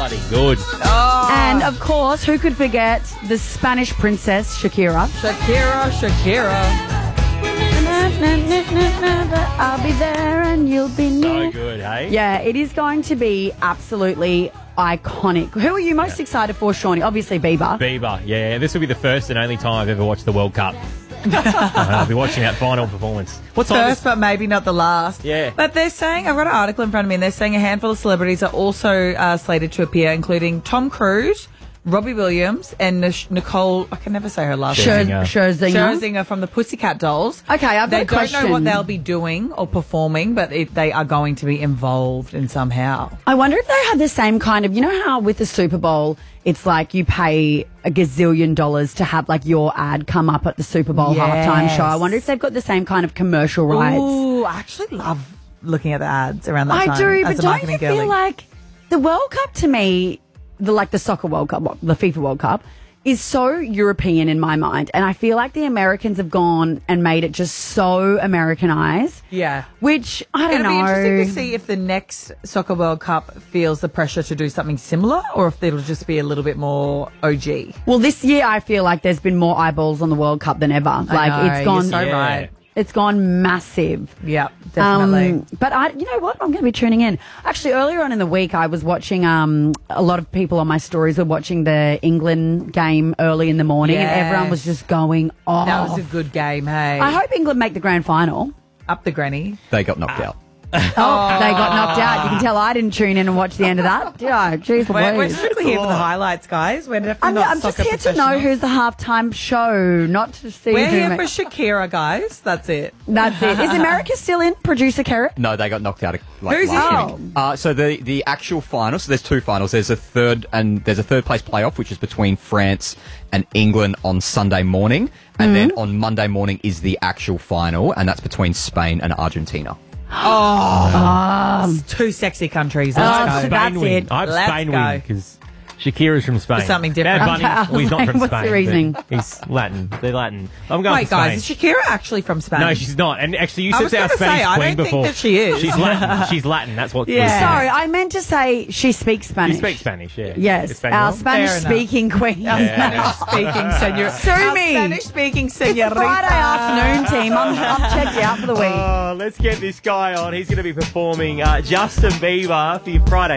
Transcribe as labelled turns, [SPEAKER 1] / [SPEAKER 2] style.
[SPEAKER 1] bloody good.
[SPEAKER 2] And, of course, who could forget the Spanish princess, Shakira?
[SPEAKER 3] Shakira.
[SPEAKER 2] I'll be there and you'll be near.
[SPEAKER 1] So good, hey?
[SPEAKER 2] Yeah, it is going to be absolutely iconic. Who are you most excited for, Shawnee? Obviously, Bieber.
[SPEAKER 1] Bieber, yeah. This will be the first and only time I've ever watched the World Cup. I'll be watching that final performance. What's
[SPEAKER 3] First, but maybe not the last.
[SPEAKER 1] Yeah.
[SPEAKER 3] But they're saying, I've got an article in front of me, and they're saying a handful of celebrities are also slated to appear, including Tom Cruise, Robbie Williams, and Nicole, I can never say her last name. Scherzinger from the Pussycat Dolls.
[SPEAKER 2] Okay, I've got
[SPEAKER 3] They
[SPEAKER 2] a question.
[SPEAKER 3] don't know what they'll be doing or performing, but they are going to be involved in somehow.
[SPEAKER 2] I wonder if they had the same kind of, you know how with the Super Bowl, it's like you pay a gazillion dollars to have like your ad come up at the Super Bowl halftime show. I wonder if they've got the same kind of commercial rights.
[SPEAKER 3] Ooh, I actually love looking at the ads around that time.
[SPEAKER 2] I do,
[SPEAKER 3] as
[SPEAKER 2] but
[SPEAKER 3] a
[SPEAKER 2] don't
[SPEAKER 3] marketing
[SPEAKER 2] you feel
[SPEAKER 3] girly.
[SPEAKER 2] like the World Cup to me, the Soccer World Cup, the FIFA World Cup, is so European in my mind. And I feel like the Americans have gone and made it just so Americanized.
[SPEAKER 3] Yeah.
[SPEAKER 2] Which, I don't
[SPEAKER 3] It'll
[SPEAKER 2] know.
[SPEAKER 3] be interesting to see if the next Soccer World Cup feels the pressure to do something similar or if it'll just be a little bit more OG.
[SPEAKER 2] Well, this year I feel like there's been more eyeballs on the World Cup than ever. It's gone
[SPEAKER 3] you're so right.
[SPEAKER 2] It's gone massive.
[SPEAKER 3] Yeah, definitely.
[SPEAKER 2] But you know what? I'm going to be tuning in. Actually, earlier on in the week, I was watching. A lot of people on my stories were watching the England game early in the morning, and everyone was just going off.
[SPEAKER 3] That was a good game, hey.
[SPEAKER 2] I hope England make the grand final.
[SPEAKER 3] Up the granny.
[SPEAKER 4] They got knocked out.
[SPEAKER 2] Oh, they got knocked out. You can tell I didn't tune in and watch the end of that. Yeah, jeez,
[SPEAKER 3] We're strictly here for the highlights, guys. We're definitely not
[SPEAKER 2] I'm just
[SPEAKER 3] soccer
[SPEAKER 2] here to know
[SPEAKER 3] professionals.
[SPEAKER 2] who's the halftime show, not to see
[SPEAKER 3] We're
[SPEAKER 2] who
[SPEAKER 3] here
[SPEAKER 2] ma-
[SPEAKER 3] for Shakira, guys. That's it.
[SPEAKER 2] That's it. Is America still in? Producer Kerrit?
[SPEAKER 4] No, they got knocked out.
[SPEAKER 3] Who's
[SPEAKER 4] last
[SPEAKER 2] in?
[SPEAKER 4] week. So the actual final. So there's two finals. There's a third place playoff, which is between France and England on Sunday morning, and then on Monday morning is the actual final, and that's between Spain and Argentina.
[SPEAKER 3] Two sexy countries.
[SPEAKER 2] Oh,
[SPEAKER 3] Let's
[SPEAKER 2] so
[SPEAKER 3] go.
[SPEAKER 2] that's
[SPEAKER 1] Spain win.
[SPEAKER 2] it.
[SPEAKER 1] I have
[SPEAKER 3] Let's
[SPEAKER 1] Spain
[SPEAKER 3] go.
[SPEAKER 1] win because Shakira's from Spain.
[SPEAKER 3] For something different.
[SPEAKER 1] Bad Bunny, well, he's not from
[SPEAKER 2] What's the
[SPEAKER 1] Spain.
[SPEAKER 2] reasoning?
[SPEAKER 1] but He's Latin. They're Latin. I'm going
[SPEAKER 3] Wait,
[SPEAKER 1] for Spain.
[SPEAKER 3] guys, is Shakira actually from Spain?
[SPEAKER 1] No, she's not. And actually, you
[SPEAKER 3] I
[SPEAKER 1] said
[SPEAKER 3] was
[SPEAKER 1] our
[SPEAKER 3] gonna
[SPEAKER 1] Spanish
[SPEAKER 3] say, I
[SPEAKER 1] queen
[SPEAKER 3] don't think
[SPEAKER 1] before.
[SPEAKER 3] that she is.
[SPEAKER 1] She's Latin. She's Latin. That's what.
[SPEAKER 3] Yeah.
[SPEAKER 2] Sorry, I meant to say she speaks Spanish.
[SPEAKER 1] She speaks Spanish. Yeah.
[SPEAKER 2] Yes,
[SPEAKER 1] Espanol?
[SPEAKER 2] our Spanish-speaking queen.
[SPEAKER 3] Spanish-speaking senor.
[SPEAKER 2] Sue me.
[SPEAKER 3] Spanish-speaking
[SPEAKER 2] It's a
[SPEAKER 3] senorita.
[SPEAKER 2] Friday afternoon, team. I'm checked out for the week.
[SPEAKER 1] Oh, let's get this guy on. He's going to be performing Justin Bieber for your Friday